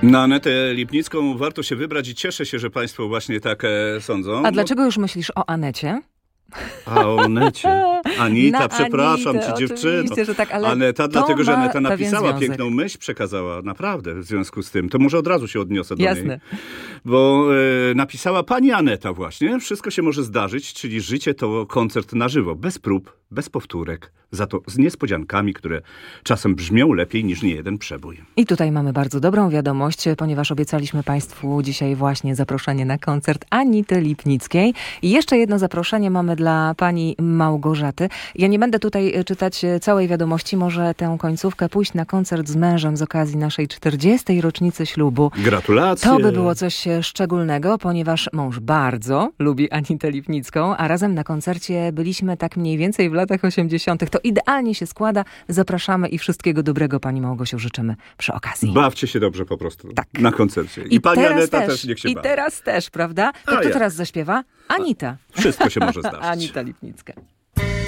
Na Anetę Lipnicką warto się wybrać i cieszę się, że państwo właśnie tak sądzą. A dlaczego już myślisz o Anecie? A o Anecie. Anita, przepraszam cię dziewczyno. Że tak, ale Aneta, dlatego że Aneta napisała związek. piękną myśl, przekazała. Naprawdę, w związku z tym. To może od razu się odniosę do Jasne. niej. Bo napisała pani Aneta właśnie. Wszystko się może zdarzyć, czyli życie to koncert na żywo. Bez prób, bez powtórek. Za to z niespodziankami, które czasem brzmią lepiej niż niejeden przebój. I tutaj mamy bardzo dobrą wiadomość, ponieważ obiecaliśmy państwu dzisiaj właśnie zaproszenie na koncert Anity Lipnickiej. I jeszcze jedno zaproszenie mamy dla pani Małgorzaty. Ja nie będę tutaj czytać całej wiadomości. Może tę końcówkę pójść na koncert z mężem z okazji naszej 40. rocznicy ślubu. Gratulacje. To by było coś szczególnego, ponieważ mąż bardzo lubi Anitę Lipnicką, a razem na koncercie byliśmy tak mniej więcej w latach 80. To idealnie się składa. Zapraszamy i wszystkiego dobrego pani Małgosiu życzymy przy okazji. Bawcie się dobrze po prostu Tak. na koncercie. I pani Aneta też niech się I bawi. teraz też, prawda? To kto teraz zaśpiewa? Anita. Wszystko się może zdarzyć. Anita Lipnicka.